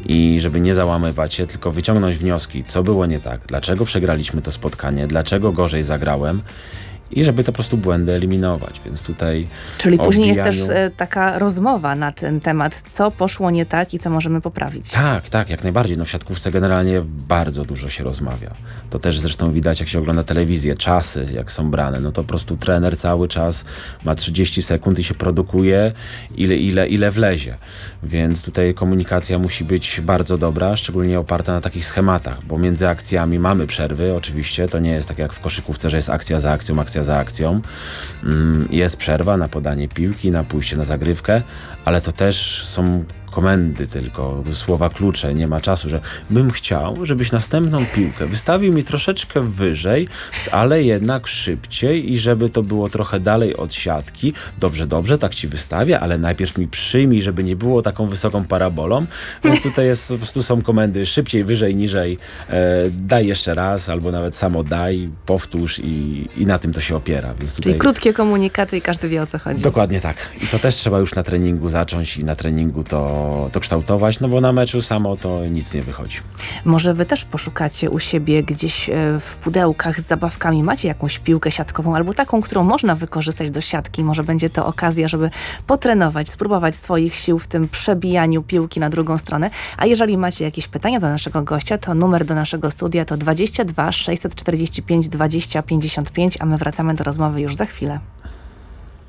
i żeby nie załamywać się, tylko wyciągnąć wnioski, co było nie tak, dlaczego przegraliśmy to spotkanie, dlaczego gorzej zagrałem i żeby to po prostu błędy eliminować, więc tutaj... Czyli później jest też taka rozmowa na ten temat, co poszło nie tak i co możemy poprawić. Tak, jak najbardziej. No w siatkówce generalnie bardzo dużo się rozmawia. To też zresztą widać, jak się ogląda telewizję, czasy, jak są brane. No to po prostu trener cały czas ma 30 sekund i się produkuje ile wlezie. Więc tutaj komunikacja musi być bardzo dobra, szczególnie oparta na takich schematach, bo między akcjami mamy przerwy, oczywiście. To nie jest tak jak w koszykówce, że jest akcja za akcją. Jest przerwa na podanie piłki, na pójście na zagrywkę, ale to też są komendy tylko, słowa klucze, nie ma czasu, że bym chciał, żebyś następną piłkę wystawił mi troszeczkę wyżej, ale jednak szybciej i żeby to było trochę dalej od siatki. Dobrze, tak ci wystawię, ale najpierw mi przyjmij, żeby nie było taką wysoką parabolą. Więc tutaj po prostu są komendy szybciej, wyżej, niżej, daj jeszcze raz, albo nawet samo daj, powtórz i na tym to się opiera. Więc tutaj... Czyli krótkie komunikaty i każdy wie, o co chodzi. Dokładnie tak. I to też trzeba już na treningu zacząć i na treningu to kształtować, no bo na meczu samo to nic nie wychodzi. Może wy też poszukacie u siebie gdzieś w pudełkach z zabawkami. Macie jakąś piłkę siatkową albo taką, którą można wykorzystać do siatki. Może będzie to okazja, żeby potrenować, spróbować swoich sił w tym przebijaniu piłki na drugą stronę. A jeżeli macie jakieś pytania do naszego gościa, to numer do naszego studia to 22 645 20 55, a my wracamy do rozmowy już za chwilę.